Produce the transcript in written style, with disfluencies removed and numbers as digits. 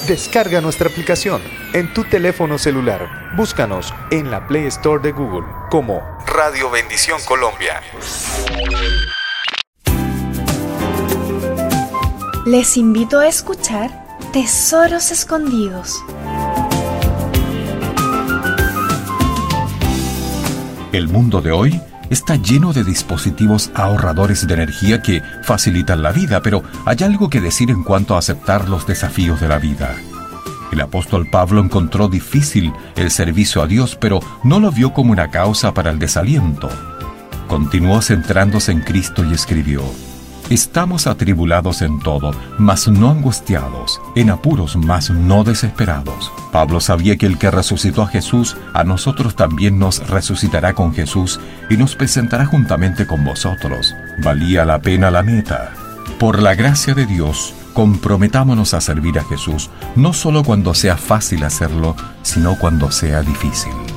Descarga nuestra aplicación en tu teléfono celular. Búscanos en la Play Store de Google como Radio Bendición Colombia. Les invito a escuchar Tesoros Escondidos. El mundo de hoy está lleno de dispositivos ahorradores de energía que facilitan la vida, pero hay algo que decir en cuanto a aceptar los desafíos de la vida. El apóstol Pablo encontró difícil el servicio a Dios, pero no lo vio como una causa para el desaliento. Continuó centrándose en Cristo y escribió: «Estamos atribulados en todo, mas no angustiados, en apuros, mas no desesperados». Pablo sabía que el que resucitó a Jesús, a nosotros también nos resucitará con Jesús y nos presentará juntamente con vosotros. Valía la pena la meta. Por la gracia de Dios, comprometámonos a servir a Jesús, no solo cuando sea fácil hacerlo, sino cuando sea difícil.